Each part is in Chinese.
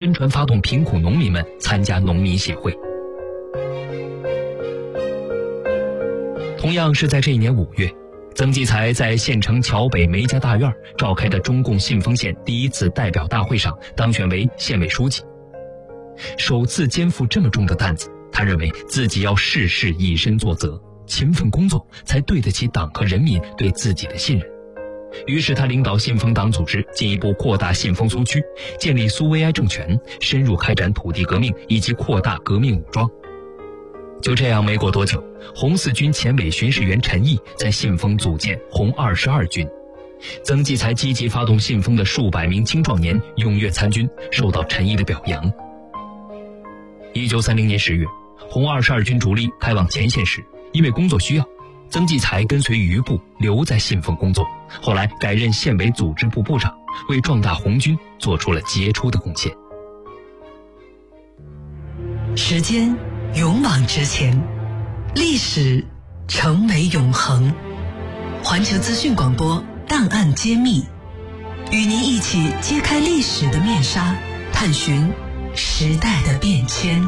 宣传发动贫苦农民们参加农民协会。同样是在这一年5月，曾纪才在县城桥北梅家大院召开的中共信丰县第1次代表大会上当选为县委书记。首次肩负这么重的担子，他认为自己要事事以身作则，勤奋工作才对得起党和人民对自己的信任。于是他领导信丰党组织进一步扩大信丰苏区，建立苏维埃政权，深入开展土地革命以及扩大革命武装。就这样，没过多久，红四军前委巡视员陈毅在信丰组建红22军。曾纪才积极发动信丰的数百名青壮年踊跃参军，受到陈毅的表扬。1930年10月，红22军主力开往前线时，因为工作需要，曾纪才跟随余部留在信丰工作，后来改任县委组织部部长，为壮大红军做出了杰出的贡献。 时间勇往直前，历史成为永恒。环球资讯广播档案揭秘，与您一起揭开历史的面纱，探寻时代的变迁。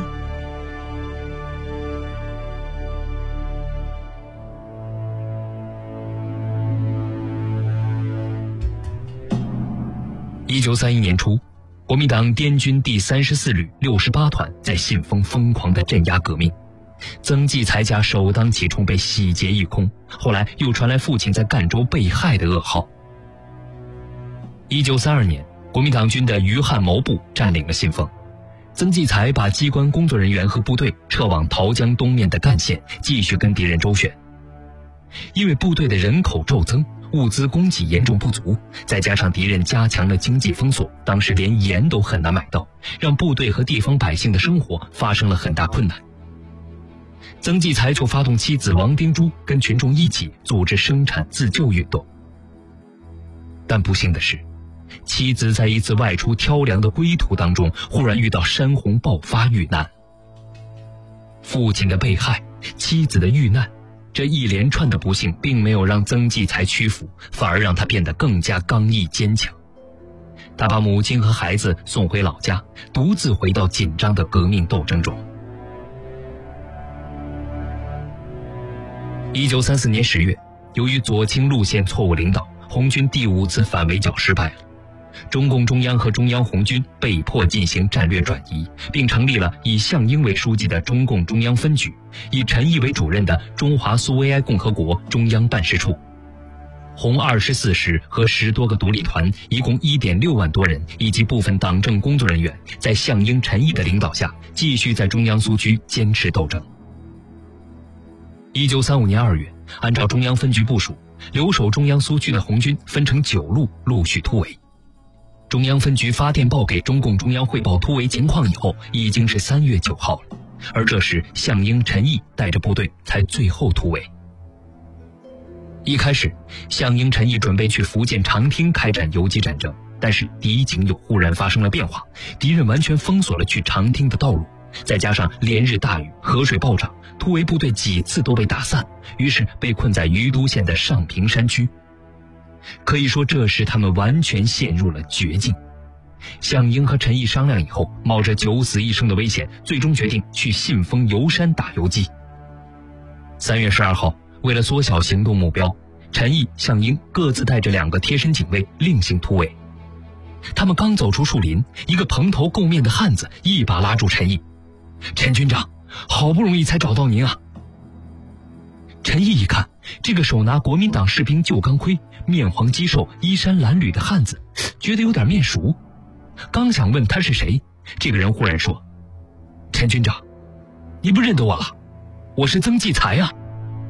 1931年初，国民党滇军第34旅68团在信丰疯狂地镇压革命，曾纪才家首当其冲被洗劫一空，后来又传来父亲在赣州被害的噩耗。1932年，国民党军的余汉谋部占领了信丰，曾纪才把机关工作人员和部队撤往桃江东面的赣县，继续跟敌人周旋。因为部队的人口骤增，物资供给严重不足，再加上敌人加强了经济封锁，当时连盐都很难买到，让部队和地方百姓的生活发生了很大困难。曾纪才就发动妻子王丁珠跟群众一起组织生产自救运动。但不幸的是，妻子在一次外出挑粮的归途当中，忽然遇到山洪爆发遇难。父亲的被害，妻子的遇难，这一连串的不幸并没有让曾纪才屈服，反而让他变得更加刚毅坚强。他把母亲和孩子送回老家，独自回到紧张的革命斗争中。1934年10月，由于左倾路线错误领导，红军第5次反围剿失败了。中共中央和中央红军被迫进行战略转移，并成立了以项英为书记的中共中央分局，以陈毅为主任的中华苏维埃共和国中央办事处。红24师和10多个独立团，一共1.6万多人，以及部分党政工作人员，在项英、陈毅的领导下，继续在中央苏区坚持斗争。1935年2月，按照中央分局部署，留守中央苏区的红军分成9路陆续突围。中央分局发电报给中共中央汇报突围情况以后，已经是3月9号了，而这时项英、陈毅带着部队才最后突围。一开始，项英、陈毅准备去福建长汀开展游击战争，但是敌情又忽然发生了变化，敌人完全封锁了去长汀的道路，再加上连日大雨，河水暴涨，突围部队几次都被打散，于是被困在余都县的上平山区。可以说，这时他们完全陷入了绝境。项英和陈毅商量以后，冒着9死1生的危险，最终决定去信丰游山打游击。3月12号，为了缩小行动目标，陈毅、项英各自带着2个贴身警卫另行突围。他们刚走出树林，一个蓬头垢面的汉子一把拉住陈毅：“陈军长，好不容易才找到您啊！”陈毅一看，这个手拿国民党士兵旧钢盔、面黄肌瘦、衣衫褴褛的汉子，觉得有点面熟。刚想问他是谁，这个人忽然说：“陈军长，你不认得我了？我是曾纪才啊！”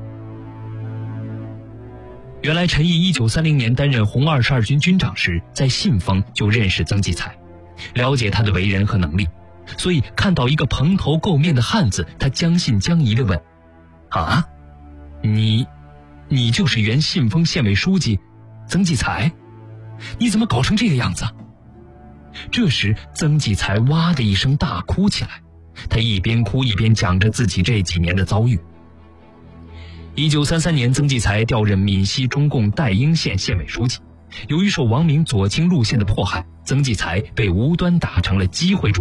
原来陈毅1930年担任红22军军长时，在信丰就认识曾纪才，了解他的为人和能力，所以看到一个蓬头垢面的汉子，他将信将疑地问：“啊？你就是原信丰县委书记曾纪才？你怎么搞成这个样子？”这时曾纪才哇的一声大哭起来，他一边哭一边讲着自己这几年的遭遇。1933年，曾纪才调任闽西中共代英县县委书记，由于受王明左倾路线的迫害，曾纪才被无端打成了机会主义